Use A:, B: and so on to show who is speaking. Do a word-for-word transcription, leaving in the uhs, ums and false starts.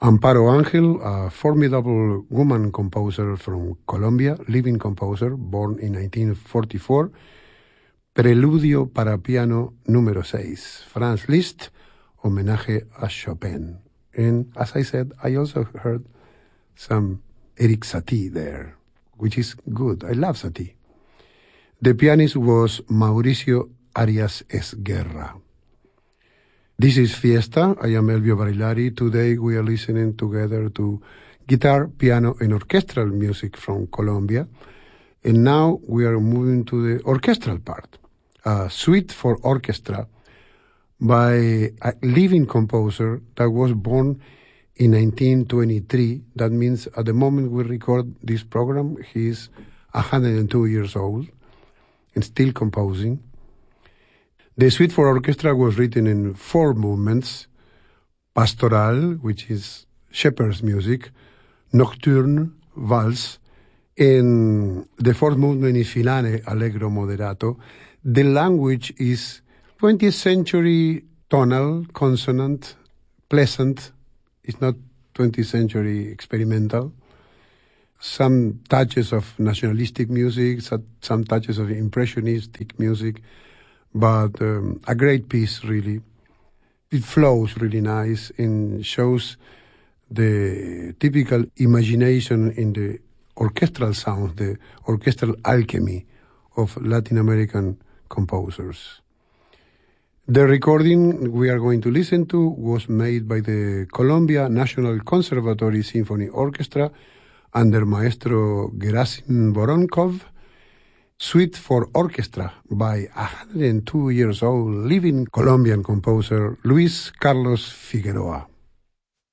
A: Amparo Ángel, a formidable woman composer from Colombia, living composer, born in nineteen forty-four, Preludio para piano número seis, Franz Liszt, homenaje a Chopin. And as I said, I also heard some Erik Satie there, which is good. I love Satie. The pianist was Mauricio Arias Esguerra. This is Fiesta. I am Elvio Barilari. Today we are listening together to guitar, piano, and orchestral music from Colombia. And now we are moving to the orchestral part. A suite for orchestra by a living composer that was born in nineteen twenty-three. That means at the moment we record this program, he is one hundred two years old and still composing. The suite for orchestra was written in four movements: Pastoral, which is shepherd's music, Nocturne, Valse, and the fourth movement is Filane, Allegro Moderato. The language is twentieth century tonal, consonant, pleasant. It's not twentieth century experimental. Some touches of nationalistic music, some touches of impressionistic music, but um, a great piece, really. It flows really nice and shows the typical imagination in the orchestral sound, the orchestral alchemy of Latin American composers. The recording we are going to listen to was made by the Colombia National Conservatory Symphony Orchestra under Maestro Gerasim Voronkov. Suite for Orchestra by one hundred two years old living Colombian composer Luis Carlos Figueroa.